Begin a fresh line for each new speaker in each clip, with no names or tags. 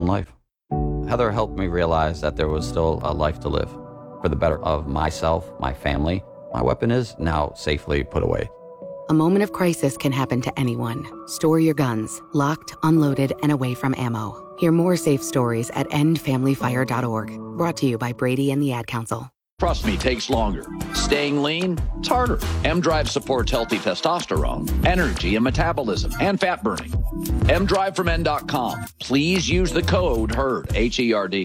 life. Heather helped me realize that there was still a life to live for the better of myself, my family. My weapon is now safely put away.
A moment of crisis can happen to anyone. Store your guns, locked, unloaded, and away from ammo. Hear more safe stories at endfamilyfire.org. Brought to you by Brady and the Ad Council.
Trust me, takes longer. Staying lean, it's harder. M-Drive supports healthy testosterone, energy and metabolism, and fat burning. M-Drive from N.com. Please use the code HERD, H-E-R-D.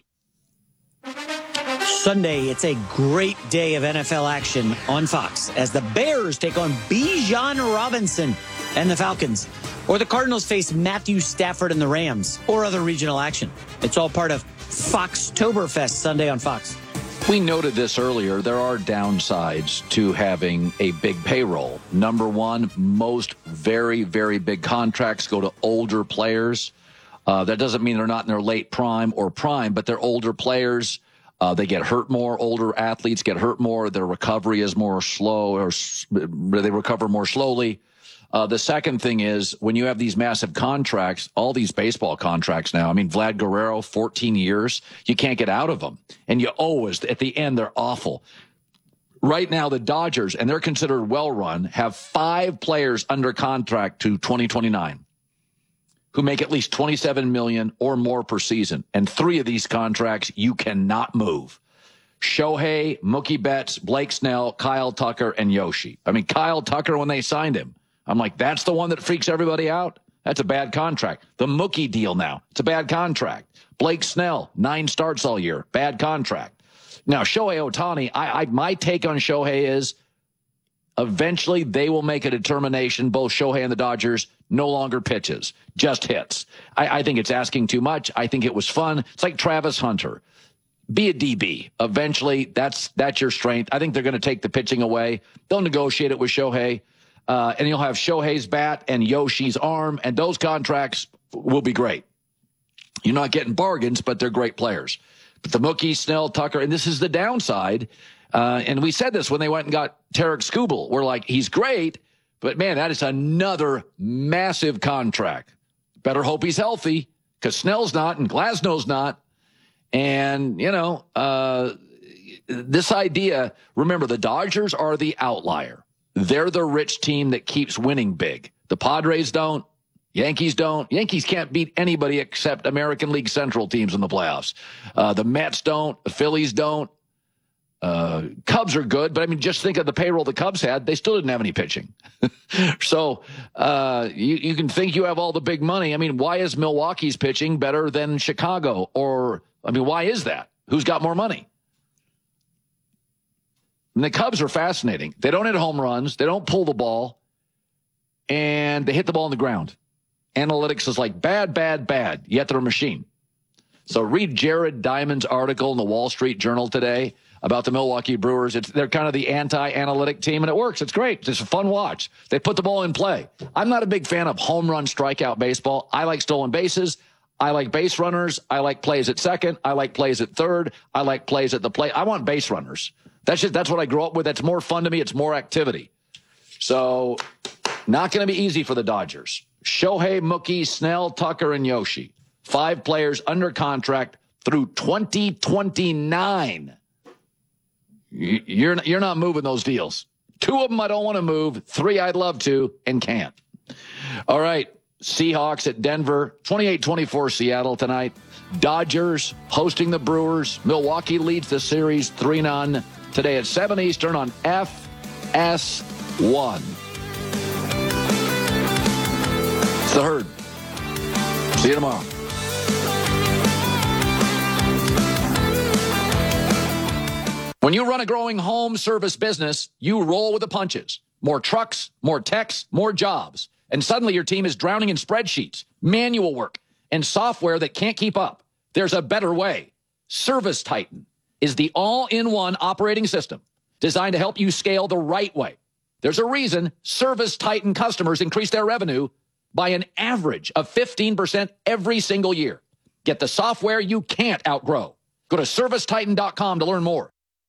Sunday, it's a great day of NFL action on Fox as the Bears take on Bijan Robinson and the Falcons, or the Cardinals face Matthew Stafford and the Rams, or other regional action. It's all part of Foxtoberfest Sunday on Fox.
We noted this earlier. There are downsides to having a big payroll. Number one, most very, very big contracts go to older players. That doesn't mean they're not in their late prime or prime, but they're older players. They get hurt more. Older athletes get hurt more. Their recovery is more slow, or they recover more slowly. The second thing is when you have these massive contracts, all these baseball contracts now, I mean, Vlad Guerrero, 14 years, you can't get out of them. And you always, at the end, they're awful. Right now, the Dodgers, and they're considered well-run, have 5 players under contract to 2029 who make at least $27 million or more per season. And 3 of these contracts you cannot move. Shohei, Mookie Betts, Blake Snell, Kyle Tucker, and Yoshi. I mean, Kyle Tucker, when they signed him, I'm like, that's the one that freaks everybody out? That's a bad contract. The Mookie deal now, it's a bad contract. Blake Snell, 9 starts all year, bad contract. Now, Shohei Ohtani, my take on Shohei is eventually they will make a determination, both Shohei and the Dodgers, no longer pitches, just hits. I think it's asking too much. I think it was fun. It's like Travis Hunter. Be a DB. Eventually, that's your strength. I think they're going to take the pitching away. They'll negotiate it with Shohei. And you'll have Shohei's bat and Yoshi's arm, and those contracts will be great. You're not getting bargains, but they're great players. But the Mookie, Snell, Tucker, and this is the downside. And we said this when they went and got Tarek Skubal. We're like, he's great, but man, that is another massive contract. Better hope he's healthy, because Snell's not and Glasnow's not. And, this idea, remember, the Dodgers are the outlier. They're the rich team that keeps winning big. The Padres don't. Yankees don't. Yankees can't beat anybody except American League Central teams in the playoffs. The Mets don't. The Phillies don't. Cubs are good, but I mean, just think of the payroll the Cubs had. They still didn't have any pitching. So you can think you have all the big money. I mean, why is Milwaukee's pitching better than Chicago? Or, I mean, why is that? Who's got more money? And the Cubs are fascinating. They don't hit home runs. They don't pull the ball. And they hit the ball on the ground. Analytics is like bad, bad, bad, yet they're a machine. So read Jared Diamond's article in the Wall Street Journal today about the Milwaukee Brewers. They're kind of the anti-analytic team, and it works. It's great. It's a fun watch. They put the ball in play. I'm not a big fan of home run strikeout baseball. I like stolen bases. I like base runners. I like plays at second. I like plays at third. I like plays at the plate. I want base runners. That's what I grew up with. That's more fun to me. It's more activity. So not going to be easy for the Dodgers. Shohei, Mookie, Snell, Tucker, and Yoshi. 5 players under contract through 2029. You're not moving those deals. 2 of them I don't want to move. 3 I'd love to and can't. All right. Seahawks at Denver. 28-24 Seattle tonight. Dodgers hosting the Brewers. Milwaukee leads the series 3-0. Today at 7 Eastern on FS1. It's the Herd. See you tomorrow. When you run a growing home service business, you roll with the punches. More trucks, more techs, more jobs. And suddenly your team is drowning in spreadsheets, manual work, and software that can't keep up. There's a better way. Service Titan is the all-in-one operating system designed to help you scale the right way. There's a reason Service Titan customers increase their revenue by an average of 15% every single year. Get the software you can't outgrow. Go to ServiceTitan.com to learn more.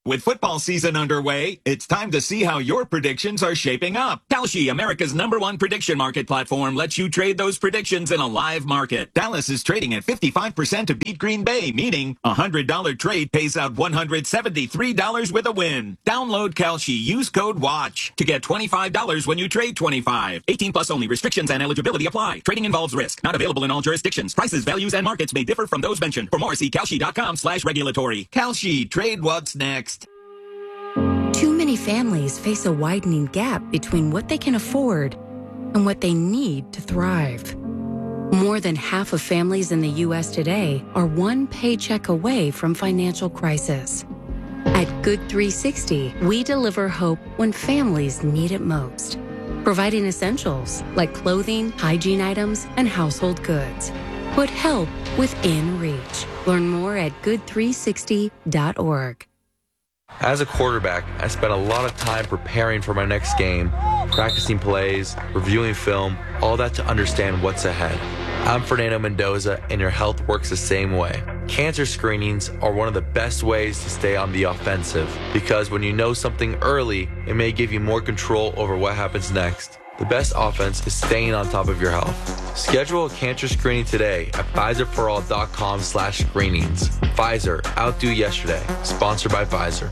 With football season underway, it's time to see how your predictions are shaping up. Kalshi, America's #1 prediction market platform, lets you trade those predictions in a live market. Dallas is trading at 55% to beat Green Bay, meaning a $100 trade pays out $173 with a win. Download Kalshi. Use code WATCH to get $25 when you trade 25. 18 plus only. Restrictions and eligibility apply. Trading involves risk. Not available in all jurisdictions. Prices, values, and markets may differ from those mentioned. For more, see Kalshi.com/regulatory. Kalshi. Trade what's next.
Too many families face a widening gap between what they can afford and what they need to thrive. More than half of families in the U.S. today are one paycheck away from financial crisis. At Good 360, we deliver hope when families need it most, providing essentials like clothing, hygiene items, and household goods. Put help within reach. Learn more at good360.org.
As a quarterback, I spent a lot of time preparing for my next game, practicing plays, reviewing film, all that to understand what's ahead. I'm Fernando Mendoza, and your health works the same way. Cancer screenings are one of the best ways to stay on the offensive, because when you know something early, it may give you more control over what happens next. The best offense is staying on top of your health. Schedule a cancer screening today at PfizerForAll.com/screenings. Pfizer, outdo yesterday. Sponsored by Pfizer.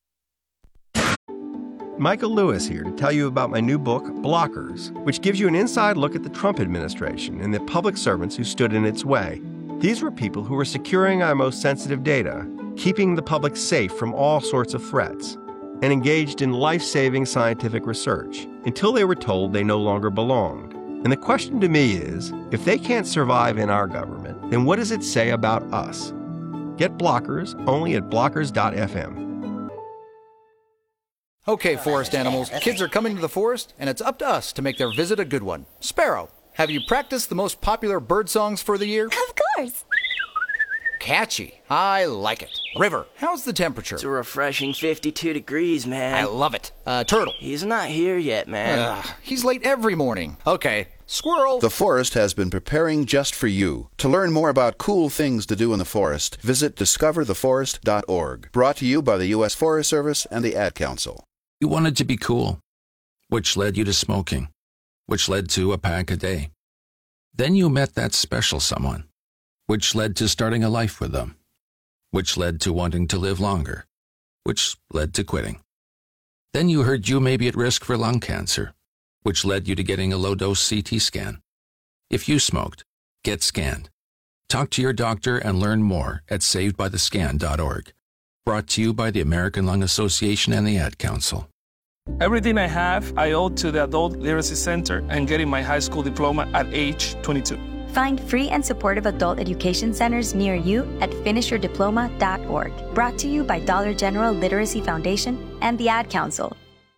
Michael Lewis here to tell you about my new book, Blockers, which gives you an inside look at the Trump administration and the public servants who stood in its way. These were people who were securing our most sensitive data, keeping the public safe from all sorts of threats, and engaged in life-saving scientific research until they were told they no longer belonged. And the question to me is, if they can't survive in our government, then what does it say about us? Get Blockers only at blockers.fm.
Okay, forest animals, kids are coming to the forest, and it's up to us to make their visit a good one. Sparrow, have you practiced the most popular bird songs for the year?
Of course.
Catchy. I like it. River, how's the temperature?
It's a refreshing 52 degrees, man.
I love it. Turtle.
He's not here yet, man.
He's late every morning. Okay. Squirrel.
The forest has been preparing just for you. To learn more about cool things to do in the forest, visit discovertheforest.org. Brought to you by the U.S. Forest Service and the Ad Council.
You wanted to be cool, which led you to smoking, which led to a pack a day. Then you met that special someone, which led to starting a life with them, which led to wanting to live longer, which led to quitting. Then you heard you may be at risk for lung cancer, which led you to getting a low-dose CT scan. If you smoked, get scanned. Talk to your doctor and learn more at savedbythescan.org. Brought to you by the American Lung Association and the Ad Council.
Everything I have, I owe to the Adult Literacy Center and getting my high school diploma at age 22.
Find free and supportive adult education centers near you at finishyourdiploma.org. Brought to you by Dollar General Literacy Foundation and the Ad Council.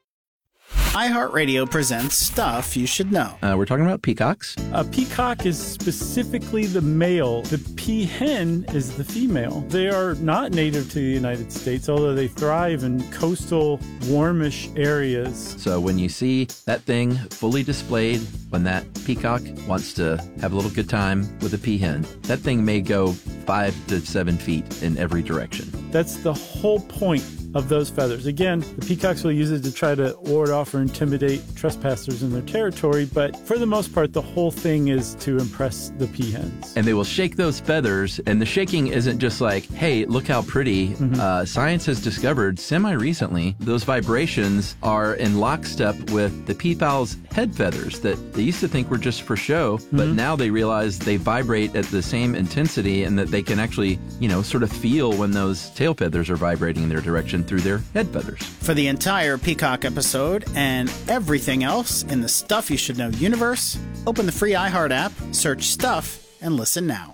iHeartRadio presents Stuff You Should Know.
We're talking about peacocks.
A peacock is specifically the male. The peahen is the female. They are not native to the United States, although they thrive in coastal, warmish areas.
So when you see that thing fully displayed, when that peacock wants to have a little good time with a peahen, that thing may go 5 to 7 feet in every direction.
That's the whole point of those feathers. Again, the peacocks will use it to try to ward off or intimidate trespassers in their territory, but for the most part, the whole thing is to impress the peahens.
And they will shake those feathers, and the shaking isn't just like, hey, look how pretty. Science has discovered semi-recently those vibrations are in lockstep with the peafowl's head feathers that they used to think were just for show, but now they realize they vibrate at the same intensity and that they can actually, sort of feel when those tail feathers are vibrating in their direction through their head feathers.
For the entire Peacock episode and everything else in the Stuff You Should Know universe, open the free iHeart app, search Stuff, and listen now.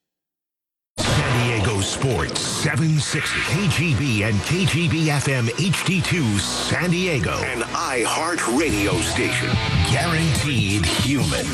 San Diego Sports 760 KGB and KGB FM HD2 San Diego. An iHeart radio station. Guaranteed human.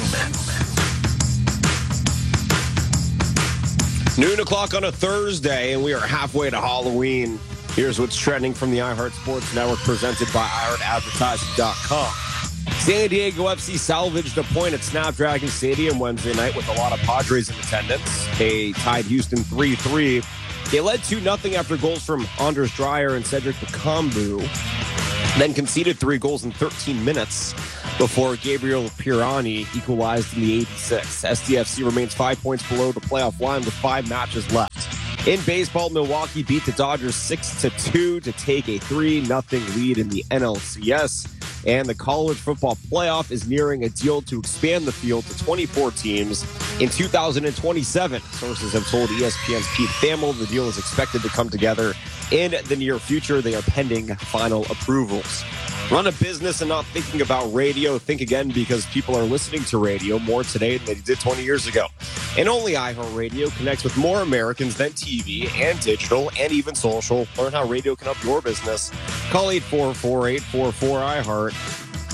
Noon o'clock on a Thursday, and we are halfway to Halloween. Here's what's trending from the iHeart Sports Network, presented by iHeartAdvertising.com. San Diego FC salvaged a point at Snapdragon Stadium Wednesday night with a lot of Padres in attendance. They tied Houston 3-3 They led 2-0 after goals from Anders Dreyer and Cedric Bakambu, then conceded 3 goals in 13 minutes before Gabriel Pirani equalized in the 86th. SDFC remains 5 points below the playoff line with 5 matches left. In baseball, Milwaukee beat the Dodgers 6-2 to take a 3-0 lead in the NLCS. And the college football playoff is nearing a deal to expand the field to 24 teams in 2027. Sources have told ESPN's Pete Thamel the deal is expected to come together in the near future. They are pending final approvals. Run a business and not thinking about radio? Think again, because people are listening to radio more today than they did 20 years ago. And only iHeartRadio connects with more Americans than TV and digital and even social. Learn how radio can help your business. Call 844-844-iHeart.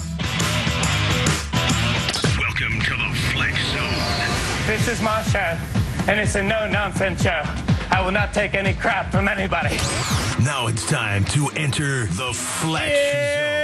Welcome to the Flex Zone.
This is my show, and it's a no-nonsense show. I will not take any crap from anybody.
Now it's time to enter the Flex Zone.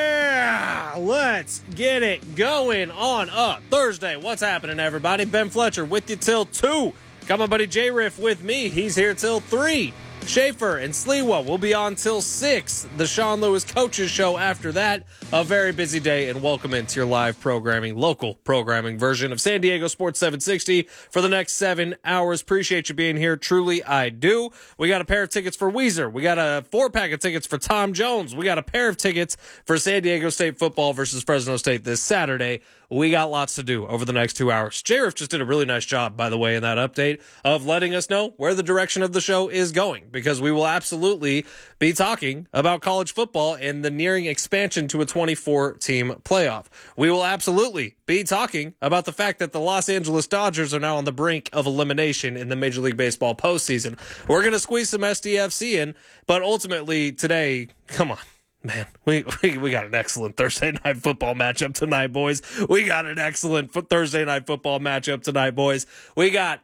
Let's get it going on up Thursday. What's happening, everybody? Ben Fletcher with you till 2. Got my buddy J-Riff with me. He's here till 3. Schaefer and Sliwa will be on till 6. The Sean Lewis Coaches Show after that. A very busy day, and welcome into your live programming, local programming version of San Diego Sports 760 for the next 7 hours. Appreciate you being here. Truly, I do. We got a pair of tickets for Weezer. We got a 4-pack of tickets for Tom Jones. We got a pair of tickets for San Diego State football versus Fresno State this Saturday. We got lots to do over the next 2 hours. J-Riff just did a really nice job, by the way, in that update of letting us know where the direction of the show is going, because we will absolutely be talking about college football and the nearing expansion to a 24-team playoff. We will absolutely be talking about the fact that the Los Angeles Dodgers are now on the brink of elimination in the Major League Baseball postseason. We're going to squeeze some SDFC in, but ultimately today, come on. Man, we got an excellent Thursday night football matchup tonight, boys. We got an excellent Thursday night football matchup tonight, boys. We got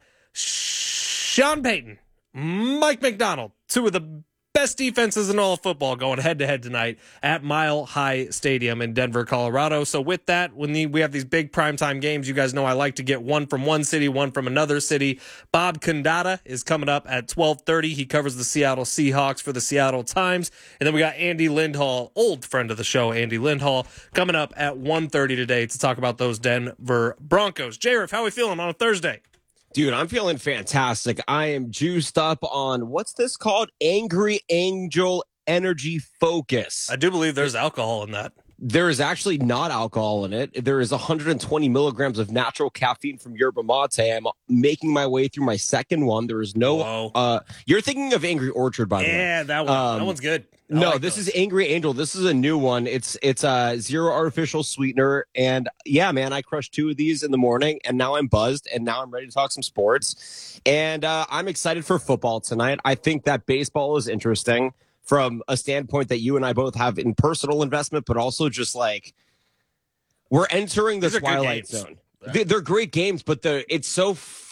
Sean Payton, Mike McDonald, 2 of the best defenses in all of football going head-to-head tonight at Mile High Stadium in Denver, Colorado. So with that, when we have these big primetime games, you guys know I like to get one from one city, one from another city. Bob Condata is coming up at 12:30. He covers the Seattle Seahawks for the Seattle Times. And then we got Andy Lindhall, old friend of the show, Andy Lindhall, coming up at 1:30 today to talk about those Denver Broncos. J-Riff, how are we feeling on a Thursday?
Dude, I'm feeling fantastic. I am juiced up on, what's this called? Angry Angel Energy Focus.
I do believe there's alcohol in that.
There is actually not alcohol in it. There is 120 milligrams of natural caffeine from yerba mate. I'm making my way through my second one. There is no... you're thinking of Angry Orchard, by the way.
Yeah, that one. That one's good.
This is Angry Angel. This is a new one. It's zero artificial sweetener. And yeah, man, I crushed 2 of these in the morning, and now I'm buzzed, and now I'm ready to talk some sports. And I'm excited for football tonight. I think that baseball is interesting from a standpoint that you and I both have in personal investment, but also just like we're entering the twilight zone. They're great games, but it's so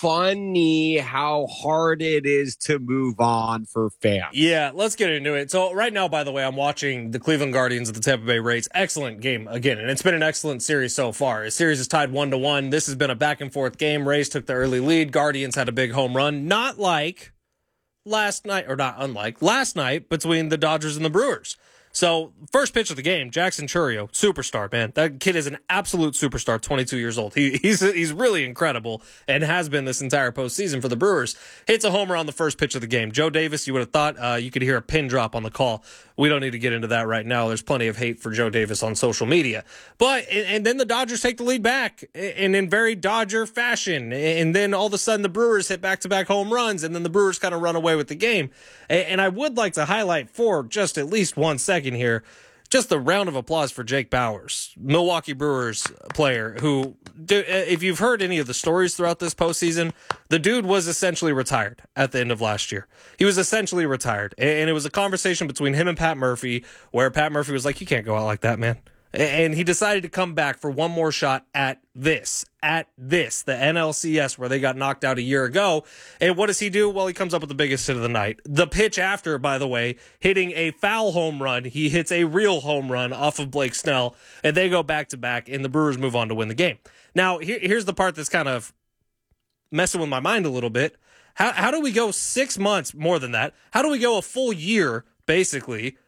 funny how hard it is to move on for fans.
Yeah, let's get into it. So right now, by the way, I'm watching the Cleveland Guardians at the Tampa Bay Rays. Excellent game again, and it's been an excellent series so far. The series is tied 1-1. This has been a back-and-forth game. Rays took the early lead. Guardians had a big home run. Not like last night, or not unlike last night, between the Dodgers and the Brewers. So, first pitch of the game, Jackson Chourio, superstar, man. That kid is an absolute superstar, 22 years old. He's really incredible and has been this entire postseason for the Brewers. Hits a homer on the first pitch of the game. Joe Davis, you would have thought you could hear a pin drop on the call. We don't need to get into that right now. There's plenty of hate for Joe Davis on social media. And then the Dodgers take the lead back, and in very Dodger fashion. And then all of a sudden the Brewers hit back-to-back home runs, and then the Brewers kind of run away with the game. And I would like to highlight for just at least 1 second here, just a round of applause for Jake Bauers, Milwaukee Brewers player, who, if you've heard any of the stories throughout this postseason, the dude was essentially retired at the end of last year. He was essentially retired. And it was a conversation between him and Pat Murphy, where Pat Murphy was like, you can't go out like that, man. And he decided to come back for one more shot at this, the NLCS, where they got knocked out a year ago. And what does he do? Well, he comes up with the biggest hit of the night. The pitch after, by the way, hitting a foul home run, he hits a real home run off of Blake Snell, and they go back-to-back, and the Brewers move on to win the game. Now, here's the part that's kind of messing with my mind a little bit. How do we go 6 months, more than that? How do we go a full year, basically,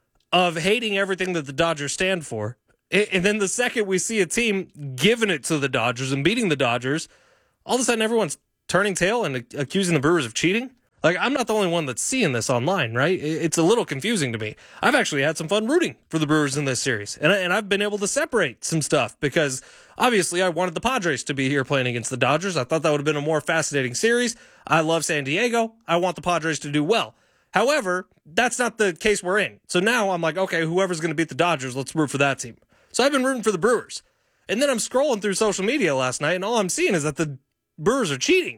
of hating everything that the Dodgers stand for? And then the second we see a team giving it to the Dodgers and beating the Dodgers, all of a sudden everyone's turning tail and accusing the Brewers of cheating? Like, I'm not the only one that's seeing this online, right? It's a little confusing to me. I've actually had some fun rooting for the Brewers in this series, and I've been able to separate some stuff because obviously I wanted the Padres to be here playing against the Dodgers. I thought that would have been a more fascinating series. I love San Diego. I want the Padres to do well. However, that's not the case we're in. So now I'm like, okay, whoever's going to beat the Dodgers, let's root for that team. So I've been rooting for the Brewers. And then I'm scrolling through social media last night, and all I'm seeing is that the Brewers are cheating.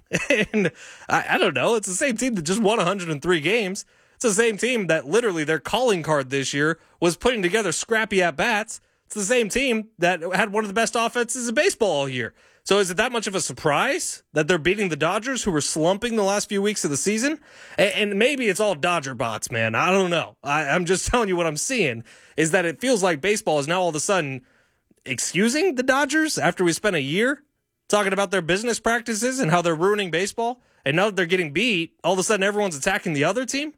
And I don't know. It's the same team that just won 103 games. It's the same team that literally their calling card this year was putting together scrappy at-bats. It's the same team that had one of the best offenses in baseball all year. So is it that much of a surprise that they're beating the Dodgers, who were slumping the last few weeks of the season? And maybe it's all Dodger bots, man. I don't know. I'm just telling you what I'm seeing is that it feels like baseball is now all of a sudden excusing the Dodgers after we spent a year talking about their business practices and how they're ruining baseball. And now that they're getting beat, all of a sudden everyone's attacking the other team.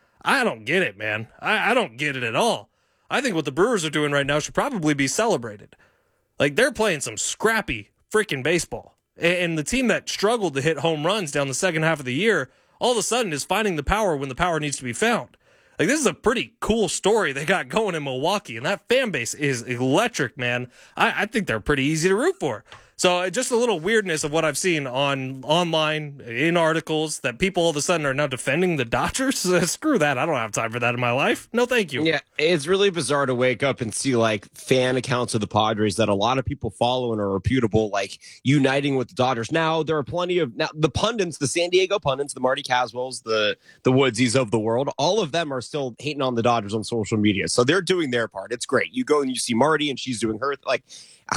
I don't get it, man. I don't get it at all. I think what the Brewers are doing right now should probably be celebrated. Like, they're playing some scrappy freaking baseball. And the team that struggled to hit home runs down the second half of the year, all of a sudden is finding the power when the power needs to be found. Like, this is a pretty cool story they got going in Milwaukee, and that fan base is electric, man. I think they're pretty easy to root for. So just a little weirdness of what I've seen online, in articles, that people all of a sudden are now defending the Dodgers. Screw that. I don't have time for that in my life. No, thank you.
Yeah, it's really bizarre to wake up and see like fan accounts of the Padres that a lot of people follow and are reputable, like uniting with the Dodgers. Now, there are plenty of the pundits, the San Diego pundits, the Marty Caswells, the Woodsies of the world. All of them are still hating on the Dodgers on social media. So they're doing their part. It's great. You go and you see Marty and she's doing her like.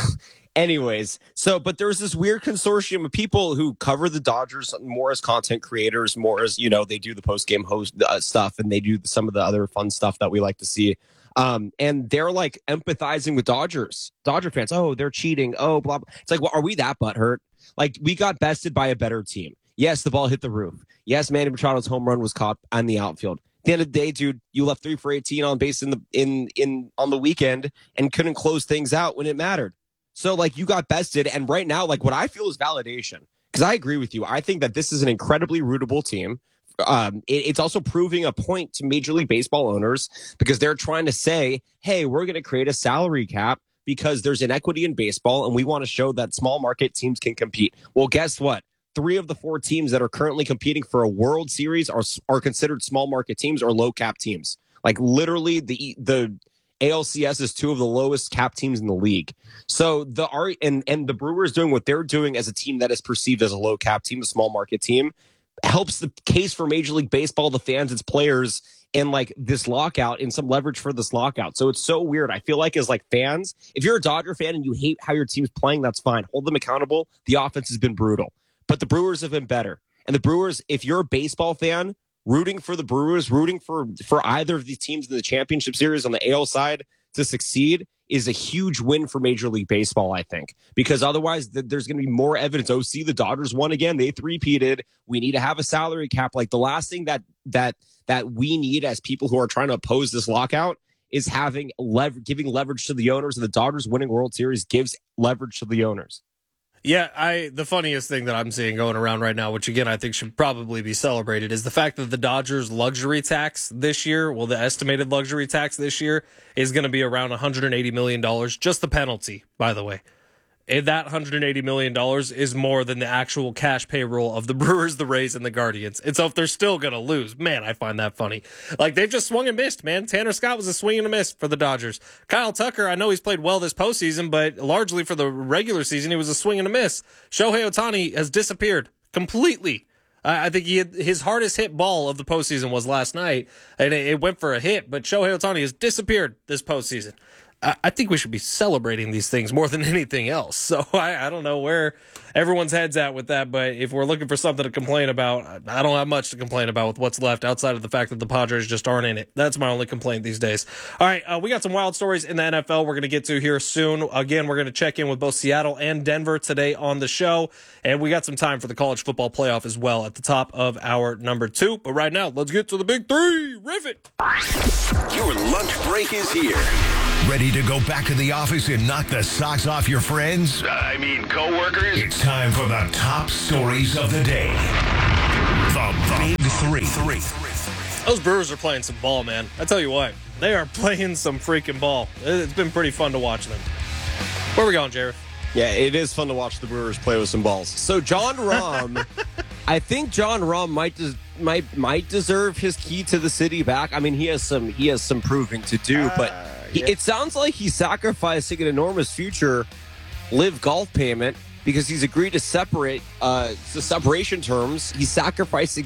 Anyways, but there's this weird consortium of people who cover the Dodgers more as content creators, more as, they do the post-game host stuff, and they do some of the other fun stuff that we like to see. And they're like empathizing with Dodger fans. Oh, they're cheating. Oh, blah, blah. It's like, well, are we that butthurt? Like, we got bested by a better team. Yes, the ball hit the roof. Yes, Manny Machado's home run was caught on the outfield. At the end of the day, dude, you left 3 for 18 on base on the weekend and couldn't close things out when it mattered. So, like, you got bested, and right now, like, what I feel is validation. Because I agree with you. I think that this is an incredibly rootable team. It's also proving a point to Major League Baseball owners because they're trying to say, hey, we're going to create a salary cap because there's inequity in baseball, and we want to show that small market teams can compete. Well, guess what? 3 of the 4 teams that are currently competing for a World Series are considered small market teams or low cap teams. Like, literally, the ALCS is 2 of the lowest cap teams in the league. So the Brewers doing what they're doing as a team that is perceived as a low cap team, a small market team, helps the case for Major League Baseball, the fans, its players, and like this lockout and some leverage for this lockout. So it's so weird. I feel like as like fans, if you're a Dodger fan and you hate how your team's playing, that's fine. Hold them accountable. The offense has been brutal, but the Brewers have been better. And the Brewers, if you're a baseball fan, rooting for the Brewers, rooting for either of these teams in the championship series on the AL side to succeed is a huge win for Major League Baseball, I think, because otherwise there's going to be more evidence. Oh, see, the Dodgers won again. They three-peated. We need to have a salary cap. Like, the last thing that we need as people who are trying to oppose this lockout is giving leverage to the owners, and the Dodgers winning World Series gives leverage to the owners.
Yeah, the funniest thing that I'm seeing going around right now, which again I think should probably be celebrated, is the fact that the Dodgers luxury tax this year, well, the estimated luxury tax this year is going to be around $180 million. Just the penalty, by the way. And that $180 million is more than the actual cash payroll of the Brewers, the Rays, and the Guardians. And so if they're still going to lose, man, I find that funny. Like, they've just swung and missed, man. Tanner Scott was a swing and a miss for the Dodgers. Kyle Tucker, I know he's played well this postseason, but largely for the regular season, he was a swing and a miss. Shohei Ohtani has disappeared completely. I think his hardest hit ball of the postseason was last night, and it went for a hit, but Shohei Ohtani has disappeared this postseason. I think we should be celebrating these things more than anything else. So I don't know where everyone's head's at with that, but if we're looking for something to complain about, I don't have much to complain about with what's left outside of the fact that the Padres just aren't in it. That's my only complaint these days. All right, we got some wild stories in the NFL we're going to get to here soon. Again, we're going to check in with both Seattle and Denver today on the show, and we got some time for the college football playoff as well at the top of hour number 2. But right now, let's get to the big 3. Riff it!
Your lunch break is here. Ready to go back to the office and knock the socks off your friends? Coworkers? It's time for the top stories of the day. The Big Three.
Those Brewers are playing some ball, man. I tell you what, they are playing some freaking ball. It's been pretty fun to watch them. Where are we going, Jared?
Yeah, it is fun to watch the Brewers play with some balls. So John Rahm, I think John Rahm might deserve his key to the city back. I mean, he has some proving to do, but it sounds like he's sacrificing an enormous future live golf payment because he's agreed to separate the separation terms. He's sacrificing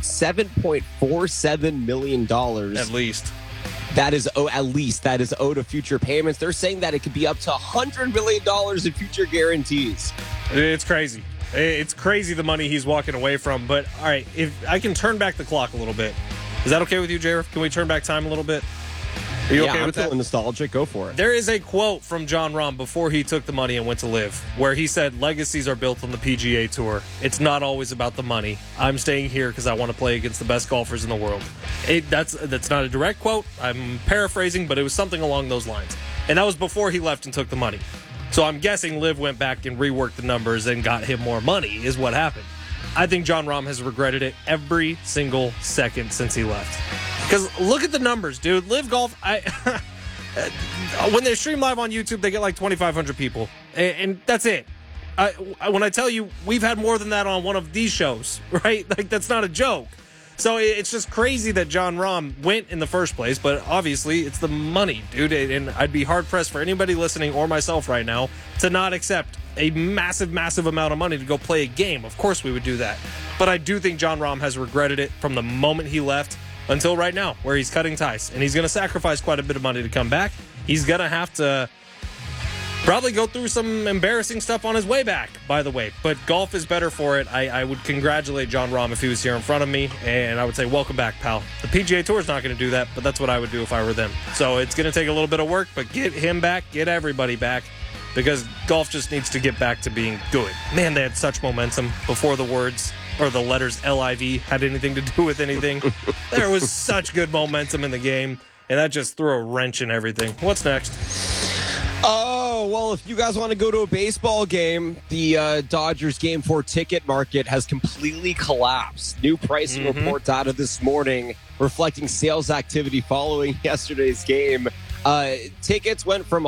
$7.47 million.
At least.
That is owed to future payments. They're saying that it could be up to $100 million in future guarantees.
It's crazy. It's crazy the money he's walking away from. But, all right, if I can turn back the clock a little bit. Is that okay with you, Jared? Can we turn back time a little bit? Are you okay with that?
I'm feeling nostalgic. Go for it.
There is a quote from John Rahm before he took the money and went to live, where he said, "Legacies are built on the PGA Tour. It's not always about the money. I'm staying here because I want to play against the best golfers in the world." That's not a direct quote. I'm paraphrasing, but it was something along those lines. And that was before he left and took the money. So I'm guessing Liv went back and reworked the numbers and got him more money is what happened. I think John Rahm has regretted it every single second since he left. Because look at the numbers, dude. Live Golf, when they stream live on YouTube, they get like 2,500 people. And that's it. When I tell you, we've had more than that on one of these shows, right? Like, that's not a joke. So it's just crazy that John Rahm went in the first place, but obviously it's the money, dude. And I'd be hard-pressed for anybody listening or myself right now to not accept a massive, massive amount of money to go play a game. Of course we would do that. But I do think John Rahm has regretted it from the moment he left until right now, where he's cutting ties. And he's going to sacrifice quite a bit of money to come back. He's going to have to probably go through some embarrassing stuff on his way back, by the way. But golf is better for it. I would congratulate John Rahm if he was here in front of me, and I would say, welcome back, pal. The PGA Tour is not going to do that, but that's what I would do if I were them. So it's going to take a little bit of work, but get him back, get everybody back, because golf just needs to get back to being good. Man, they had such momentum before the words or the letters LIV had anything to do with anything. There was such good momentum in the game, and that just threw a wrench in everything. What's next?
Oh, well, if you guys want to go to a baseball game, the Dodgers Game 4 ticket market has completely collapsed. New pricing reports out of this morning reflecting sales activity following yesterday's game. Tickets went from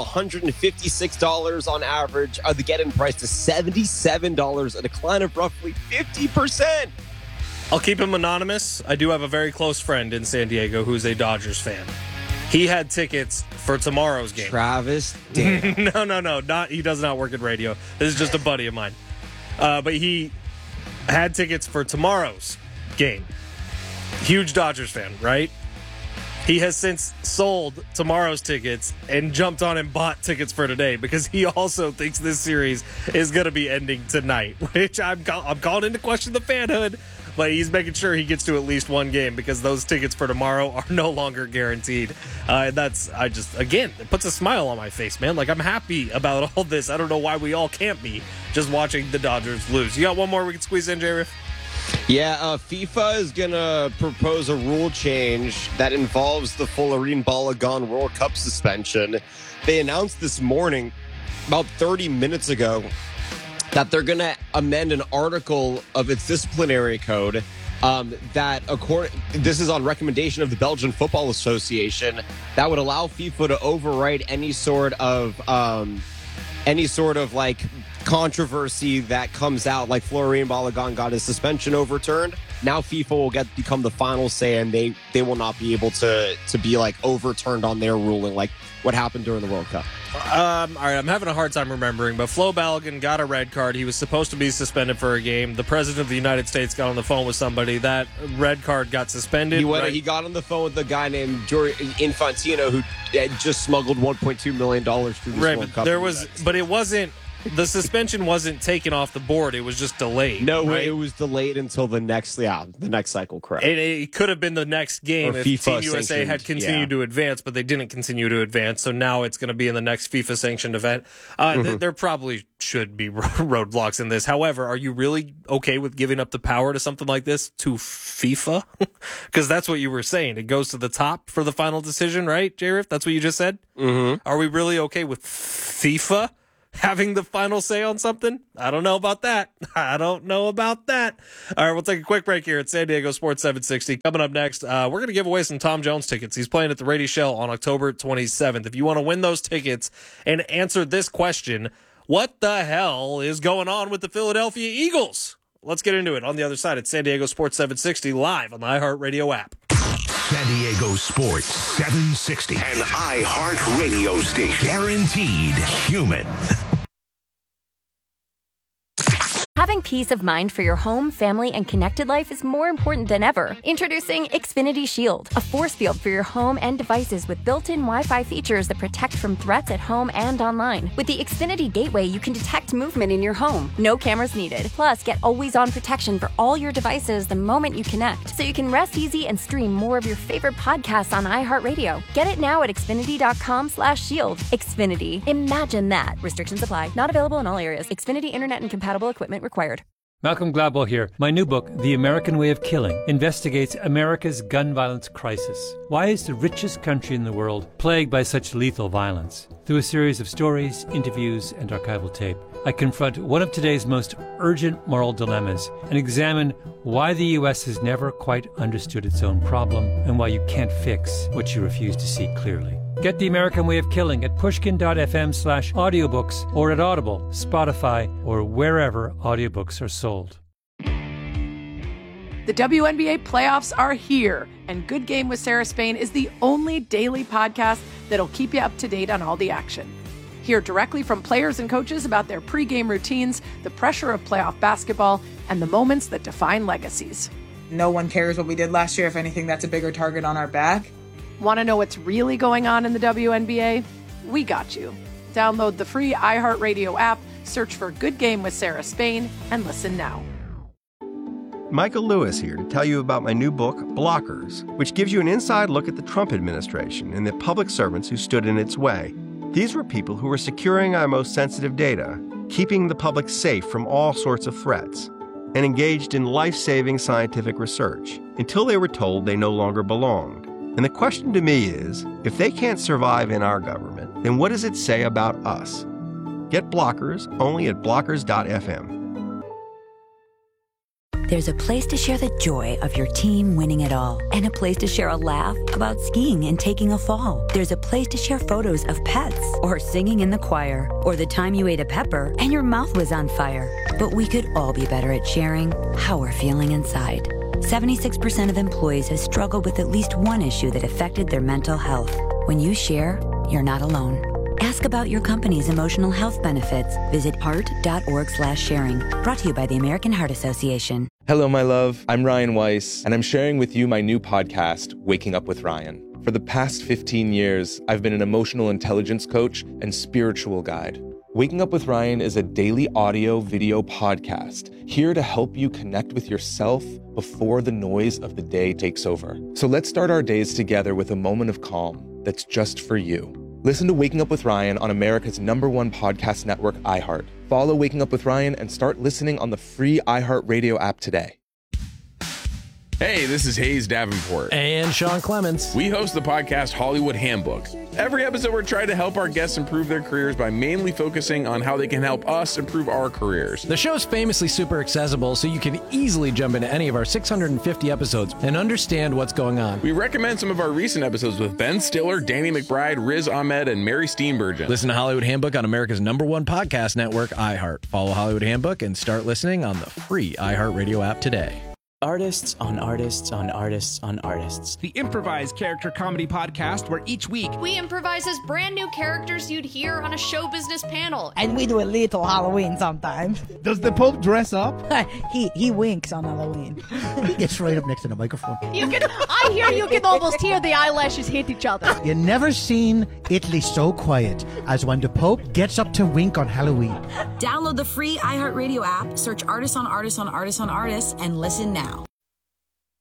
$156 on average, the get-in price, to $77, a decline of roughly 50%.
I'll keep him anonymous. I do have a very close friend in San Diego who's a Dodgers fan. He had tickets for tomorrow's game.
Travis Dale.
No. He does not work at radio. This is just a buddy of mine. But he had tickets for tomorrow's game. Huge Dodgers fan, right? He has since sold tomorrow's tickets and jumped on and bought tickets for today because he also thinks this series is going to be ending tonight, which I'm calling into question the fanhood, but he's making sure he gets to at least one game because those tickets for tomorrow are no longer guaranteed. And it puts a smile on my face, man. Like, I'm happy about all this. I don't know why we all can't be just watching the Dodgers lose. You got one more we can squeeze in, J-Riff?
Yeah, FIFA is going to propose a rule change that involves the Fullerene Balogun World Cup suspension. They announced this morning, about 30 minutes ago, that they're going to amend an article of its disciplinary code this is on recommendation of the Belgian Football Association, that would allow FIFA to override any sort of like controversy that comes out, like Fullerene Balogun got his suspension overturned. Now FIFA will become the final say, and they will not be able to be like overturned on their ruling, like what happened during the World Cup.
All right, I'm having a hard time remembering, but Flo Balogun got a red card. He was supposed to be suspended for a game. The president of the United States got on the phone with somebody. That red card got suspended.
He got on the phone with a guy named Giorgio Infantino who had just smuggled $1.2 million through this World Cup.
But it wasn't. The suspension wasn't taken off the board. It was just delayed.
No,
right?
It was delayed until the next cycle, correct.
It could have been the next game if
FIFA
Team USA had continued to advance, but they didn't continue to advance. So now it's going to be in the next FIFA-sanctioned event. There probably should be roadblocks in this. However, are you really okay with giving up the power to something like this to FIFA? Because that's what you were saying. It goes to the top for the final decision, right, J-Riff? That's what you just said?
Mm-hmm.
Are we really okay with FIFA having the final say on something? I don't know about that. All right, we'll take a quick break here at San Diego Sports 760. Coming up next, we're going to give away some Tom Jones tickets. He's playing at the Rady Shell on October 27th. If you want to win those tickets and answer this question, what the hell is going on with the Philadelphia Eagles? Let's get into it on the other side at San Diego Sports 760 live on the iHeartRadio app.
San Diego Sports 760, an iHeart radio station. Guaranteed human.
Having peace of mind for your home, family, and connected life is more important than ever. Introducing Xfinity Shield, a force field for your home and devices with built-in Wi-Fi features that protect from threats at home and online. With the Xfinity Gateway, you can detect movement in your home. No cameras needed. Plus, get always-on protection for all your devices the moment you connect, so you can rest easy and stream more of your favorite podcasts on iHeartRadio. Get it now at Xfinity.com/shield. Xfinity. Imagine that. Restrictions apply. Not available in all areas. Xfinity Internet and compatible equipment required.
Malcolm Gladwell here. My new book, The American Way of Killing, investigates America's gun violence crisis. Why is the richest country in the world plagued by such lethal violence? Through a series of stories, interviews, and archival tape, I confront one of today's most urgent moral dilemmas and examine why the U.S. has never quite understood its own problem and why you can't fix what you refuse to see clearly. Get The American Way of Killing at pushkin.fm/audiobooks or at Audible, Spotify, or wherever audiobooks are sold.
The WNBA playoffs are here, and Good Game with Sarah Spain is the only daily podcast that'll keep you up to date on all the action. Hear directly from players and coaches about their pregame routines, the pressure of playoff basketball, and the moments that define legacies.
No one cares what we did last year. If anything, that's a bigger target on our back.
Want to know what's really going on in the WNBA? We got you. Download the free iHeartRadio app, search for Good Game with Sarah Spain, and listen now.
Michael Lewis here to tell you about my new book, Blockers, which gives you an inside look at the Trump administration and the public servants who stood in its way. These were people who were securing our most sensitive data, keeping the public safe from all sorts of threats, and engaged in life-saving scientific research until they were told they no longer belonged. And the question to me is, if they can't survive in our government, then what does it say about us? Get Blockers only at blockers.fm.
There's a place to share the joy of your team winning it all, and a place to share a laugh about skiing and taking a fall. There's a place to share photos of pets, or singing in the choir, or the time you ate a pepper and your mouth was on fire. But we could all be better at sharing how we're feeling inside. 76% of employees have struggled with at least one issue that affected their mental health. When you share, you're not alone. Ask about your company's emotional health benefits. Visit heart.org/sharing. Brought to you by the American Heart Association.
Hello, my love. I'm Ryan Weiss, and I'm sharing with you my new podcast, Waking Up with Ryan. For the past 15 years, I've been an emotional intelligence coach and spiritual guide. Waking Up with Ryan is a daily audio-video podcast here to help you connect with yourself before the noise of the day takes over. So let's start our days together with a moment of calm that's just for you. Listen to Waking Up with Ryan on America's #1 podcast network, iHeart. Follow Waking Up with Ryan and start listening on the free iHeartRadio app today.
Hey, this is Hayes Davenport.
And Sean Clements.
We host the podcast Hollywood Handbook. Every episode, we're trying to help our guests improve their careers by mainly focusing on how they can help us improve our careers.
The show's famously super accessible, so you can easily jump into any of our 650 episodes and understand what's going on.
We recommend some of our recent episodes with Ben Stiller, Danny McBride, Riz Ahmed, and Mary Steenburgen.
Listen to Hollywood Handbook on America's #1 podcast network, iHeart. Follow Hollywood Handbook and start listening on the free iHeartRadio app today.
Artists on Artists on Artists on Artists.
The improvised character comedy podcast where each week
we improvise as brand new characters you'd hear on a show business panel.
And we do a little Halloween sometimes.
Does the Pope dress up?
He winks on Halloween.
He gets right up next to the microphone.
I hear you can almost hear the eyelashes hit each other.
You never seen Italy so quiet as when the Pope gets up to wink on Halloween.
Download the free iHeartRadio app, search Artists on Artists on Artists on Artists, and listen now.